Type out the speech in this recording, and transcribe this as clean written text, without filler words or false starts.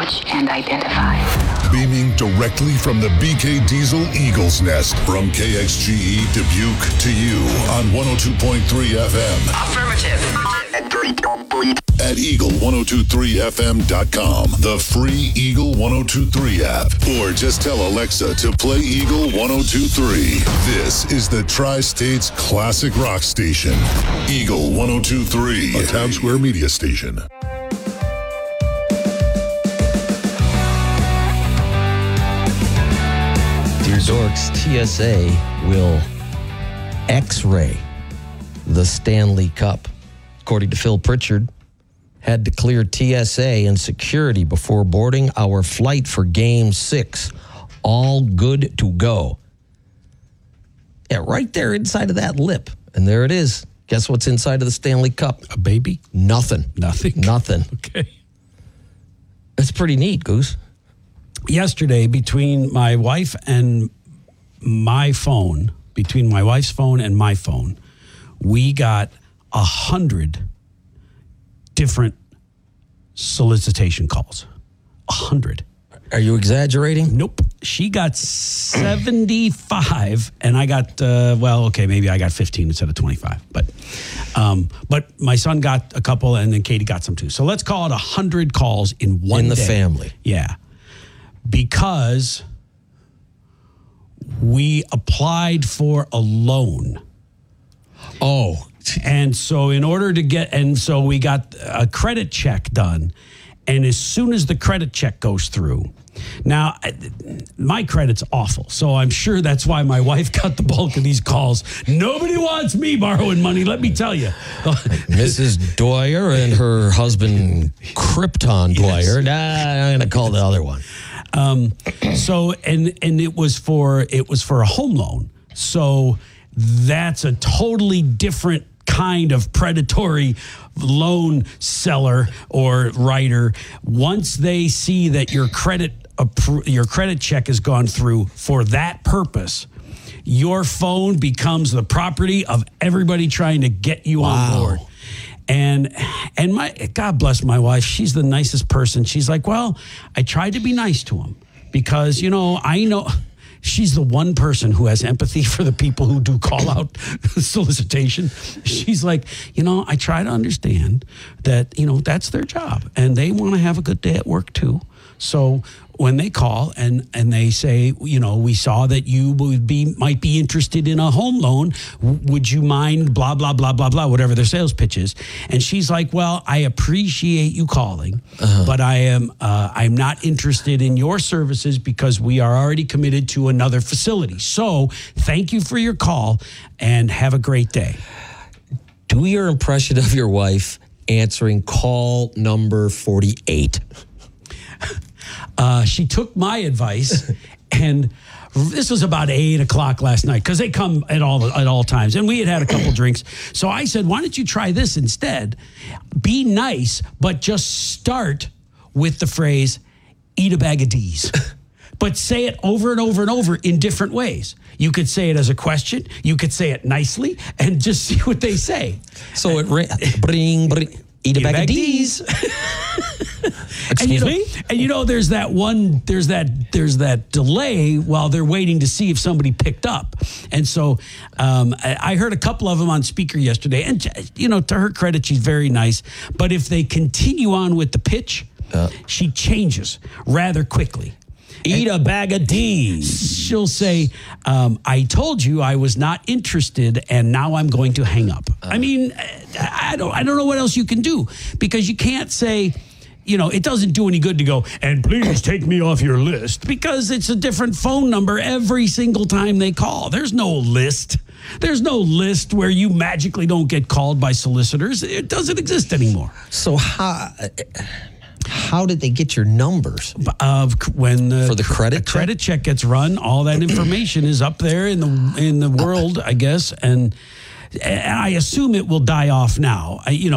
search and identify. Beaming directly from the BK Diesel Eagle's Nest from KXGE Dubuque to you on 102.3 FM. Affirmative. At Eagle1023FM.com, the free Eagle 1023 app. Or just tell Alexa to play Eagle 1023. This is the Tri-State's classic rock station. Eagle 1023, a Town Square media station. Dear Zorks, TSA will X-ray the Stanley Cup. According to Phil Pritchard, had to clear TSA and security before boarding our flight for Game 6. All good to go. Yeah, right there inside of that lip. And there it is. Guess what's inside of the Stanley Cup? A baby? Nothing. Nothing. Okay. That's pretty neat, Goose. Yesterday, between my wife and my phone, between my wife's phone and my phone, we got 100 different solicitation calls. 100. Are you exaggerating? Nope. She got 75, and I got maybe I got 15 instead of 25. But my son got a couple, and then Katie got some too. So let's call it 100 calls in one in the day. family. Yeah, because we applied for a loan. Oh. And so we got a credit check done. And as soon as the credit check goes through, now my credit's awful. So I'm sure that's why my wife got the bulk of these calls. Nobody wants me borrowing money, let me tell you. Mrs. Dwyer and her husband, Krypton Dwyer. Yes. I'm going to call the other one. So it was for a home loan. So that's a totally different kind of predatory loan seller or writer. Once they see that your credit check has gone through for that purpose, your phone becomes the property of everybody trying to get you on board. And my God bless my wife, she's the nicest person. She's like, well, I tried to be nice to him because, I know she's the one person who has empathy for the people who do call out solicitation. She's like, I try to understand that, that's their job and they want to have a good day at work too. So when they call and they say, we saw that you might be interested in a home loan. Would you mind blah, blah, blah, blah, blah, whatever their sales pitch is. And she's like, well, I appreciate you calling, but I'm not interested in your services because we are already committed to another facility. So thank you for your call and have a great day. Do your impression of your wife answering call number 48. She took my advice, and this was about 8:00 last night because they come at all times, and we had a couple drinks. So I said, "Why don't you try this instead? Be nice, but just start with the phrase, eat a bag of D's." But say it over and over and over in different ways. You could say it as a question. You could say it nicely, and just see what they say. So bring. Eat a bag of D's. Excuse me? And there's that delay while they're waiting to see if somebody picked up. And so I heard a couple of them on speaker yesterday. And, to her credit, she's very nice. But if they continue on with the pitch, she changes rather quickly. Eat a bag of D's. She'll say, I told you I was not interested, and now I'm going to hang up. I mean, I don't know what else you can do, because you can't say, it doesn't do any good to go, and please take me off your list, because it's a different phone number every single time they call. There's no list. There's no list where you magically don't get called by solicitors. It doesn't exist anymore. So how did they get your numbers? When for the credit credit check gets run, all that information is up there in the world, I guess, and I assume it will die off now.